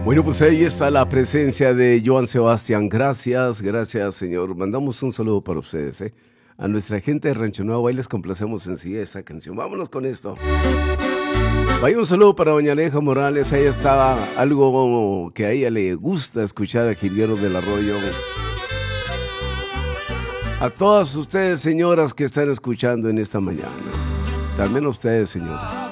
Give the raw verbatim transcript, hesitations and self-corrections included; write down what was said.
Bueno, pues ahí está la presencia de Joan Sebastián. Gracias, gracias, Señor. Mandamos un saludo para ustedes, ¿eh? A nuestra gente de Rancho Nuevo, ahí les complacemos enseguida esta canción. Vámonos con esto. Vaya un saludo para doña Aleja Morales. Ahí estaba algo que a ella le gusta escuchar a Jilguero del Arroyo. A todas ustedes, señoras, que están escuchando en esta mañana. También a ustedes, señores.